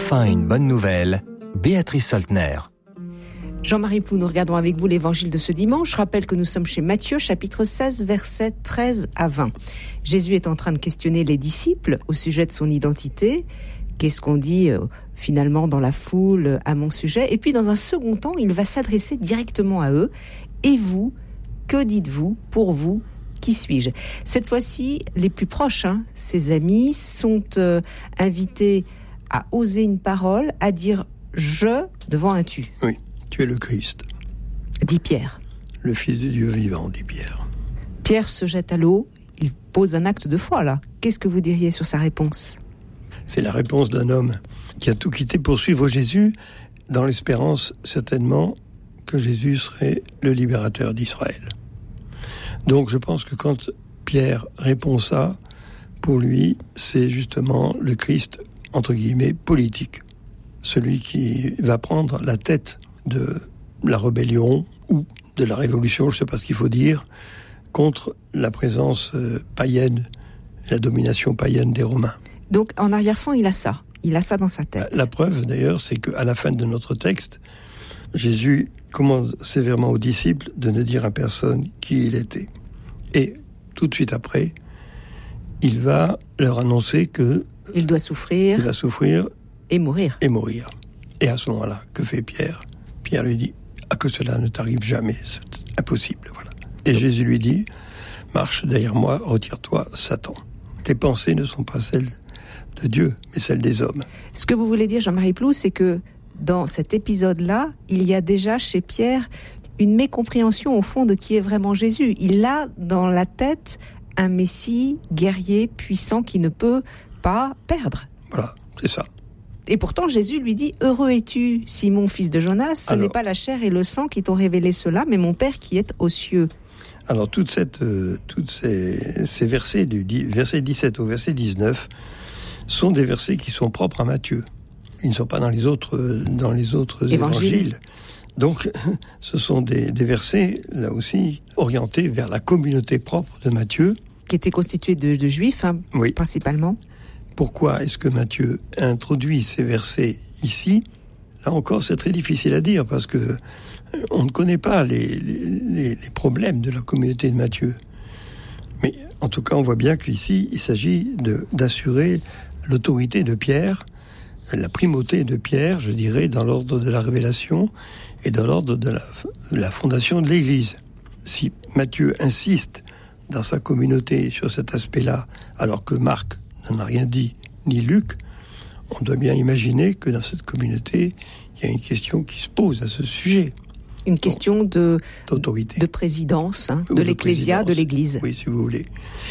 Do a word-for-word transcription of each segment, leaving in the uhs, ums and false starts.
Enfin une bonne nouvelle, Béatrice Soltner. Jean-Marie Plou, nous regardons avec vous l'évangile de ce dimanche. Je rappelle que nous sommes chez Matthieu, chapitre seize, versets treize à vingt. Jésus est en train de questionner les disciples au sujet de son identité. Qu'est-ce qu'on dit euh, finalement dans la foule à mon sujet ? Et puis dans un second temps, il va s'adresser directement à eux. Et vous, que dites-vous pour vous ? Qui suis-je ? Cette fois-ci, les plus proches, hein, ses amis, sont euh, invités à oser une parole, à dire « je » devant un « tu ». Oui, tu es le Christ. Dit Pierre. Le Fils de Dieu vivant, dit Pierre. Pierre se jette à l'eau, il pose un acte de foi là. Qu'est-ce que vous diriez sur sa réponse ? C'est la réponse d'un homme qui a tout quitté pour suivre Jésus, dans l'espérance certainement que Jésus serait le libérateur d'Israël. Donc je pense que quand Pierre répond ça, pour lui, c'est justement le Christ, entre guillemets, politique. Celui qui va prendre la tête de la rébellion ou de la révolution, je ne sais pas ce qu'il faut dire, contre la présence euh, païenne, la domination païenne des Romains. Donc en arrière-fond, il a ça. Il a ça dans sa tête. La preuve d'ailleurs, c'est qu'à la fin de notre texte, Jésus commande sévèrement aux disciples de ne dire à personne qui il était. Et tout de suite après, il va leur annoncer que il doit souffrir, il va souffrir et mourir. Et mourir. Et à ce moment-là, que fait Pierre ? Pierre lui dit ah, que cela ne t'arrive jamais, c'est impossible. Voilà. Et Donc, Jésus lui dit marche derrière moi, retire-toi, Satan. Tes pensées ne sont pas celles de Dieu, mais celles des hommes. Ce que vous voulez dire, Jean-Marie Plou, c'est que dans cet épisode-là, il y a déjà chez Pierre une mécompréhension au fond de qui est vraiment Jésus. Il a dans la tête un Messie guerrier, puissant, qui ne peut pas perdre. Voilà, c'est ça. Et pourtant, Jésus lui dit « Heureux es-tu, Simon, fils de Jonas, ce Alors, n'est pas la chair et le sang qui t'ont révélé cela, mais mon Père qui est aux cieux. » Alors, toute cette, euh, toutes ces, ces versets, du verset dix-sept au verset dix-neuf, sont des versets qui sont propres à Matthieu. Ils ne sont pas dans les autres, dans les autres évangiles. évangiles. Donc, ce sont des, des versets, là aussi, orientés vers la communauté propre de Matthieu. Qui était constituée de, de juifs, hein, oui. principalement. Pourquoi est-ce que Matthieu introduit ces versets ici ? Là encore, c'est très difficile à dire, parce que on ne connaît pas les, les, les problèmes de la communauté de Matthieu. Mais en tout cas, on voit bien qu'ici, il s'agit de, d'assurer l'autorité de Pierre, la primauté de Pierre, je dirais, dans l'ordre de la révélation et dans l'ordre de la, de la fondation de l'Église. Si Matthieu insiste dans sa communauté sur cet aspect-là, alors que Marc n'en a rien dit, ni Luc, on doit bien imaginer que dans cette communauté, il y a une question qui se pose à ce sujet. Une question Donc, de, d'autorité. De présidence, hein, de l'Ecclésia, de l'Église. Oui, si vous voulez.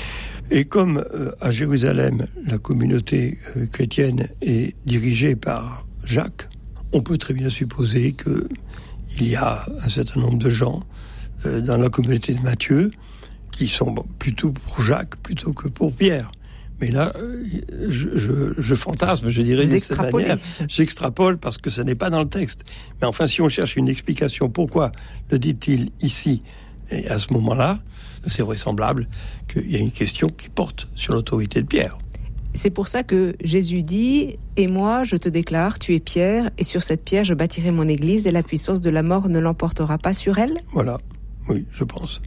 Et comme euh, à Jérusalem, la communauté euh, chrétienne est dirigée par Jacques, on peut très bien supposer qu'il y a un certain nombre de gens euh, dans la communauté de Matthieu qui sont bon, plutôt pour Jacques plutôt que pour Pierre. Mais là, euh, je, je, je fantasme, je dirais, de cette manière. J'extrapole parce que ce n'est pas dans le texte. Mais enfin, si on cherche une explication, pourquoi le dit-il ici et à ce moment-là, c'est vraisemblable qu'il y a une question qui porte sur l'autorité de Pierre. C'est pour ça que Jésus dit « Et moi, je te déclare, tu es Pierre, et sur cette pierre, je bâtirai mon église, et la puissance de la mort ne l'emportera pas sur elle. » Voilà, oui, je pense.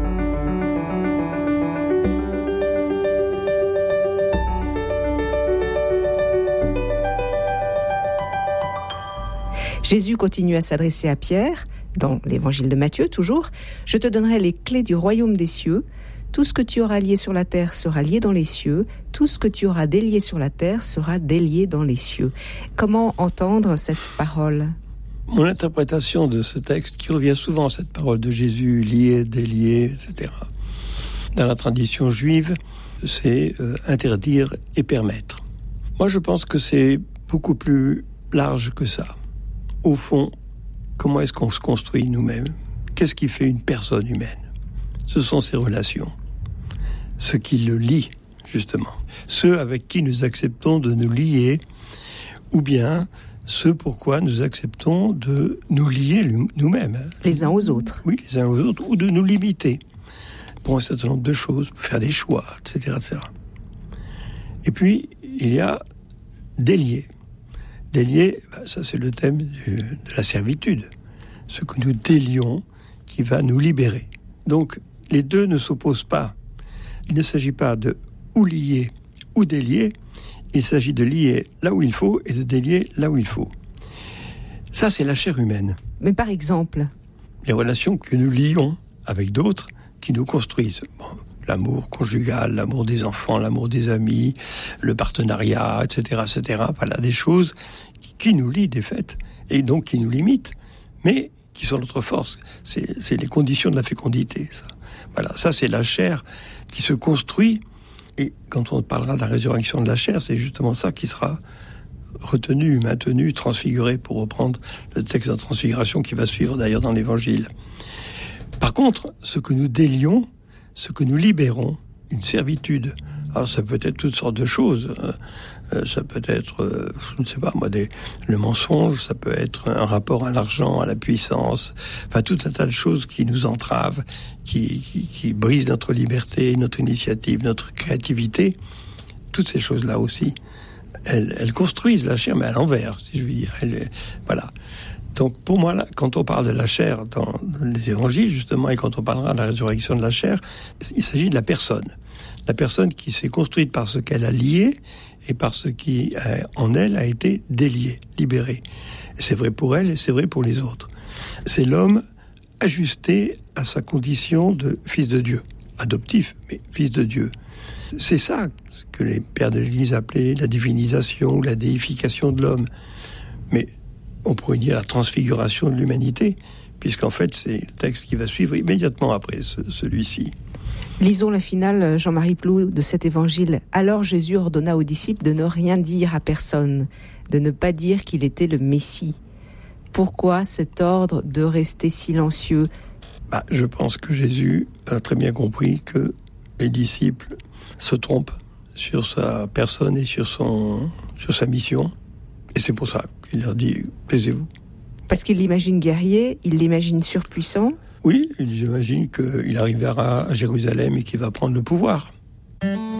Jésus continue à s'adresser à Pierre, dans l'évangile de Matthieu toujours, « Je te donnerai les clés du royaume des cieux. Tout ce que tu auras lié sur la terre sera lié dans les cieux. Tout ce que tu auras délié sur la terre sera délié dans les cieux. » Comment entendre cette parole ? Mon interprétation de ce texte, qui revient souvent, cette parole de Jésus, lié, délié, et cetera, dans la tradition juive, c'est euh, interdire et permettre. Moi, je pense que c'est beaucoup plus large que ça. Au fond, comment est-ce qu'on se construit nous-mêmes ? Qu'est-ce qui fait une personne humaine ? Ce sont ses relations, ce qui le lie, justement. Ceux avec qui nous acceptons de nous lier, ou bien ceux pourquoi nous acceptons de nous lier nous-mêmes. Les uns aux autres. Oui, les uns aux autres, ou de nous limiter pour un certain nombre de choses, pour faire des choix, et cetera, et cetera. Et puis, il y a délier. Délier, ben, ça c'est le thème du, de la servitude. Ce que nous délions qui va nous libérer. Donc les deux ne s'opposent pas. Il ne s'agit pas de ou lier ou délier. Il s'agit de lier là où il faut et de délier là où il faut. Ça, c'est la chair humaine. Mais par exemple ? Les relations que nous lions avec d'autres qui nous construisent. Bon, l'amour conjugal, l'amour des enfants, l'amour des amis, le partenariat, et cetera, et cetera. Voilà, des choses qui nous lient, des faits, et donc qui nous limitent, mais qui sont notre force. C'est, c'est les conditions de la fécondité, ça. Voilà, ça, c'est la chair qui se construit. Et quand on parlera de la résurrection de la chair, c'est justement ça qui sera retenu, maintenu, transfiguré, pour reprendre le texte de la transfiguration qui va suivre d'ailleurs dans l'Évangile. Par contre, ce que nous délions, ce que nous libérons, une servitude, alors ça peut être toutes sortes de choses, euh, ça peut être, euh, je ne sais pas moi, des, le mensonge, ça peut être un rapport à l'argent, à la puissance, enfin tout un tas de choses qui nous entravent, qui, qui, qui brisent notre liberté, notre initiative, notre créativité, toutes ces choses-là aussi. Elles, elles construisent la chair, mais à l'envers, si je veux dire. Elles, voilà. Donc, pour moi, là, quand on parle de la chair dans les évangiles, justement, et quand on parlera de la résurrection de la chair, il s'agit de la personne. La personne qui s'est construite par ce qu'elle a lié et par ce qui, euh, en elle, a été délié, libéré. Et c'est vrai pour elle et c'est vrai pour les autres. C'est l'homme ajusté à sa condition de fils de Dieu. Adoptif, mais fils de Dieu. C'est ça que les pères de l'Église appelaient la divinisation ou la déification de l'homme. Mais on pourrait dire la transfiguration de l'humanité, puisqu'en fait, c'est le texte qui va suivre immédiatement après ce, celui-ci. Lisons la finale, Jean-Marie Ploux, de cet évangile. Alors Jésus ordonna aux disciples de ne rien dire à personne, de ne pas dire qu'il était le Messie. Pourquoi cet ordre de rester silencieux ? Bah, je pense que Jésus a très bien compris que les disciples se trompent sur sa personne et sur, son, sur sa mission. Et c'est pour ça qu'il leur dit « taisez-vous ». Parce qu'il l'imagine guerrier, il l'imagine surpuissant. Oui, il imagine qu'il arrivera à Jérusalem et qu'il va prendre le pouvoir.